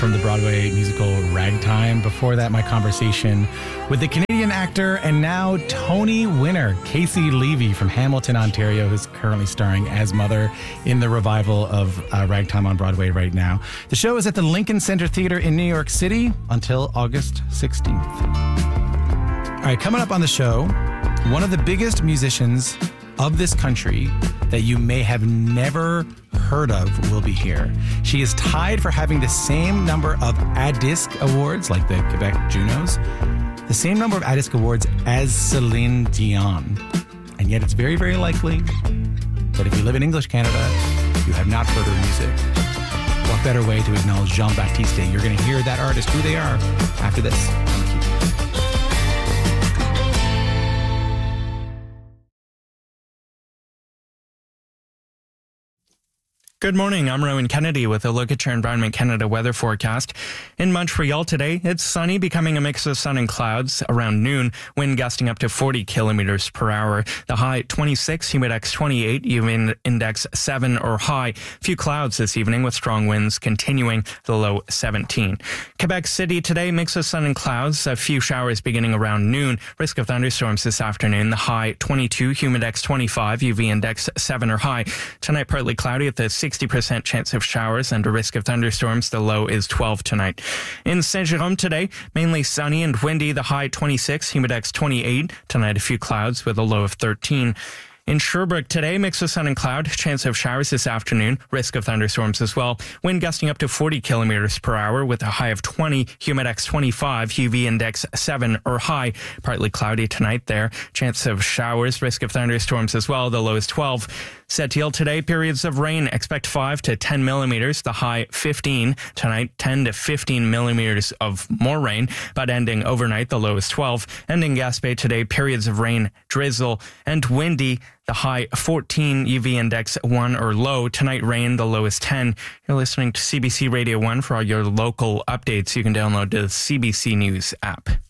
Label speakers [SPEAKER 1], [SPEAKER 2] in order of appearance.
[SPEAKER 1] from the Broadway musical Ragtime. Before that, my conversation with the Canadian actor and now Tony winner, Casey Levy from Hamilton, Ontario, who's currently starring as Mother in the revival of Ragtime on Broadway right now. The show is at the Lincoln Center Theater in New York City until August 16th. All right, coming up on the show, one of the biggest musicians of this country that you may have never heard of will be here. She is tied for having the same number of ADISC awards, like the Quebec Junos, the same number of ADISC awards as Celine Dion. And yet it's very, very likely that if you live in English Canada, you have not heard her music. What better way to acknowledge Jean-Baptiste? You're going to hear that artist, who they are, after this.
[SPEAKER 2] Good morning, I'm Rowan Kennedy with a look at your Environment Canada weather forecast. In Montreal today, it's sunny, becoming a mix of sun and clouds around noon, wind gusting up to 40 kilometers per hour. The high 26, humidex 28, UV index 7 or high. Few clouds this evening with strong winds continuing, the low 17. Quebec City today, mix of sun and clouds, a few showers beginning around noon. Risk of thunderstorms this afternoon, the high 22, humidex 25, UV index 7 or high. Tonight, partly cloudy at the 60% chance of showers and a risk of thunderstorms. The low is 12 tonight. In Saint-Jérôme today, mainly sunny and windy. The high 26, humidex 28. Tonight, a few clouds with a low of 13. In Sherbrooke today, mix of sun and cloud, chance of showers this afternoon, risk of thunderstorms as well. Wind gusting up to 40 kilometers per hour with a high of 20, humidex 25, UV index 7 or high. Partly cloudy tonight there. Chance of showers, risk of thunderstorms as well. The low is 12. Sept-Îles today, periods of rain. Expect 5 to 10 millimeters, the high 15. Tonight, 10 to 15 millimeters of more rain, but ending overnight, the low is 12. And in Gaspé today, periods of rain, drizzle, and windy. The high 14, UV index 1 or low. Tonight rain, the low is 10. You're listening to CBC Radio 1 for all your local updates. You can download the CBC News app.